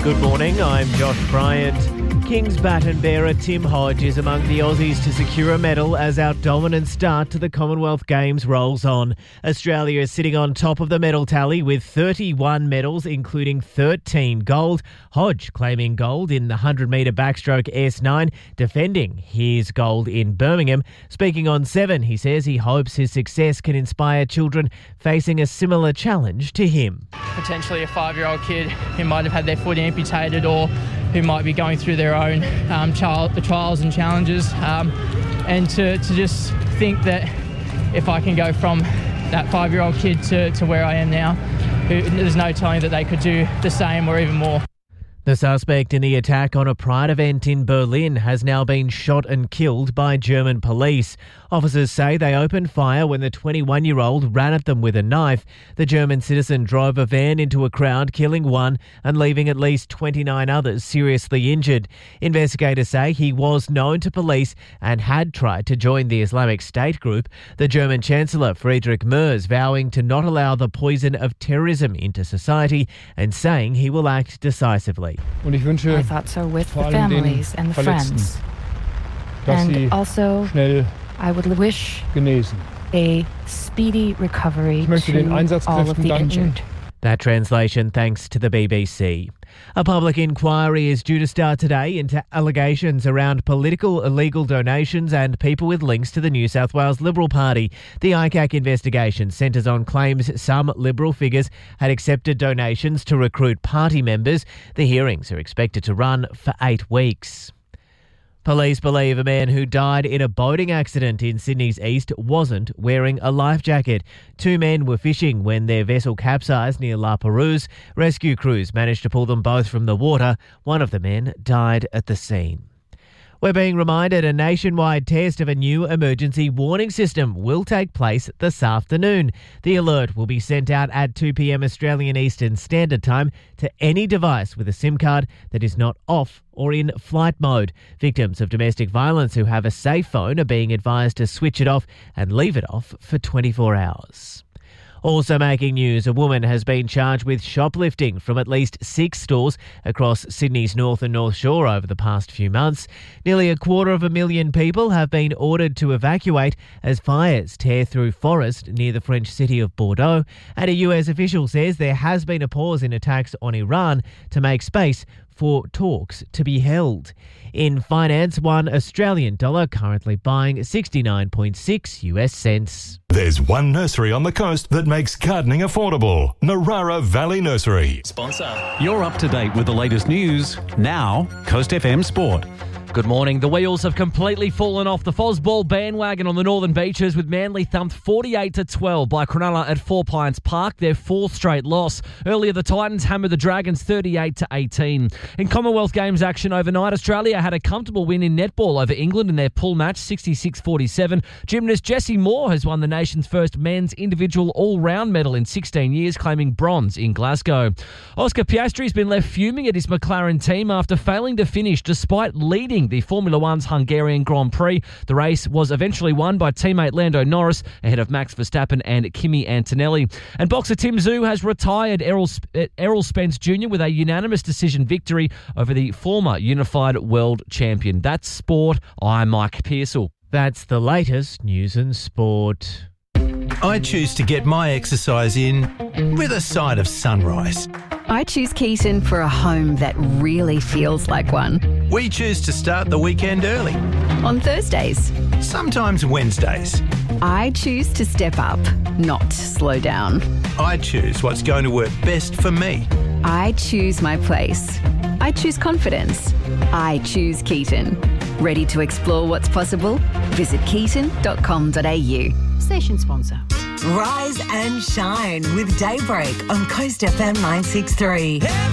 Good morning, I'm Josh Bryant. King's baton bearer Tim Hodge is among the Aussies to secure a medal as our dominant start to the Commonwealth Games rolls on. Australia is sitting on top of the medal tally with 31 medals, including 13 gold. Hodge claiming gold in the 100-metre backstroke S9, defending his gold in Birmingham. Speaking on 7, he says he hopes his success can inspire children facing a similar challenge to him. Potentially a 5-year-old kid who might have had their foot amputated or who might be going through their own trials and challenges, and to just think that if I can go from that 5-year-old kid to where I am now, there's no telling that they could do the same or even more. The suspect in the attack on a Pride event in Berlin has now been shot and killed by German police. Officers say they opened fire when the 21-year-old ran at them with a knife. The German citizen drove a van into a crowd, killing one and leaving at least 29 others seriously injured. Investigators say he was known to police and had tried to join the Islamic State group. The German Chancellor Friedrich Merz vowing to not allow the poison of terrorism into society and saying he will act decisively. I thought so with the families and the friends. And also, I would wish a speedy recovery to all of the injured. That translation thanks to the BBC. A public inquiry is due to start today into allegations around political illegal donations and people with links to the New South Wales Liberal Party. The ICAC investigation centres on claims some Liberal figures had accepted donations to recruit party members. The hearings are expected to run for 8 weeks. Police believe a man who died in a boating accident in Sydney's east wasn't wearing a life jacket. 2 men were fishing when their vessel capsized near La Perouse. Rescue crews managed to pull them both from the water. One of the men died at the scene. We're being reminded a nationwide test of a new emergency warning system will take place this afternoon. The alert will be sent out at 2 p.m. Australian Eastern Standard Time to any device with a SIM card that is not off or in flight mode. Victims of domestic violence who have a safe phone are being advised to switch it off and leave it off for 24 hours. Also making news, a woman has been charged with shoplifting from at least 6 stores across Sydney's North and North Shore over the past few months. Nearly 250,000 people have been ordered to evacuate as fires tear through forest near the French city of Bordeaux. And a US official says there has been a pause in attacks on Iran to make space for talks to be held. In finance, $1 Australian dollar currently buying 69.6 US cents. There's one nursery on the coast that makes gardening affordable. Narara Valley Nursery. Sponsor. You're up to date with the latest news. Now, Coast FM Sport. Good morning. The wheels have completely fallen off the Fosball bandwagon on the Northern Beaches with Manly thumped 48-12 by Cronulla at Four Pines Park, their 4th straight loss. Earlier, the Titans hammered the Dragons 38-18. In Commonwealth Games action overnight, Australia had a comfortable win in netball over England in their pool match, 66-47. Gymnast Jessie Moore has won the nation's first men's individual all-round medal in 16 years, claiming bronze in Glasgow. Oscar Piastri's been left fuming at his McLaren team after failing to finish despite leading the Formula One's Hungarian Grand Prix. The race was eventually won by teammate Lando Norris ahead of Max Verstappen and Kimi Antonelli. And boxer Tim Tszyu has retired Errol Spence Jr. with a unanimous decision victory over the former unified world champion. That's sport. I'm Mike Pearsall. That's the latest news and sport. I choose to get my exercise in with a side of sunrise. I choose Keaton for a home that really feels like one. We choose to start the weekend early. On Thursdays. Sometimes Wednesdays. I choose to step up, not slow down. I choose what's going to work best for me. I choose my place. I choose confidence. I choose Keaton. Ready to explore what's possible? Visit keaton.com.au. Station sponsor. Rise and shine with Daybreak on Coast FM 963.